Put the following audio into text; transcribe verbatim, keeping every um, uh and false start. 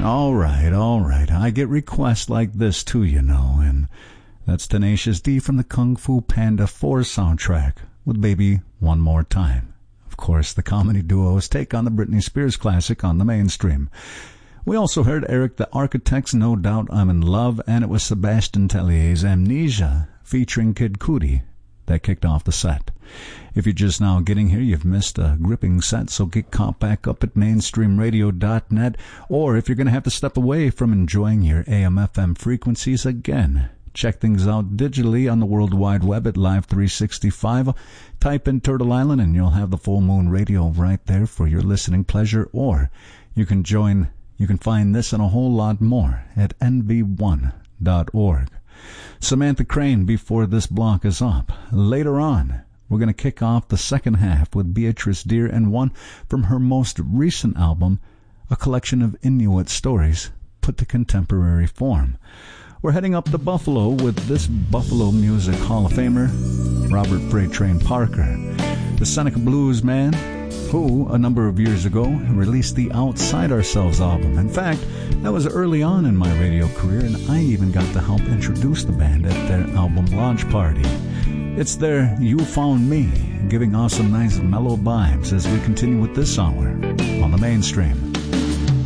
All right, all right. I get requests like this too, you know, and that's Tenacious D from the Kung Fu Panda four soundtrack with Baby One More Time. Of course, the comedy duo's take on the Britney Spears classic on the mainstream. We also heard Eric the Architect's No Doubt I'm in Love, and it was Sebastian Tellier's Amnesia featuring Kid Cudi that kicked off the set. If you're just now getting here, you've missed a gripping set, so get caught back up at mainstream radio dot net, or if you're going to have to step away from enjoying your A M F M frequencies again, check things out digitally on the World Wide Web at Live three sixty-five. Type in Turtle Island and you'll have the Full Moon Radio right there for your listening pleasure, or you can join, you can find this and a whole lot more at N V one dot org. Samantha Crane before this block is up. Later on, we're going to kick off the second half with Beatrice Deer and one from her most recent album, a collection of Inuit stories put to contemporary form. We're heading up to Buffalo with this Buffalo Music Hall of Famer, Robert Freight Train Parker, the Seneca Blues man, who, a number of years ago, released the Outside Ourselves album. In fact, that was early on in my radio career, and I even got to help introduce the band at their album launch party. It's their You Found Me, giving off some nice mellow vibes as we continue with this hour on the mainstream.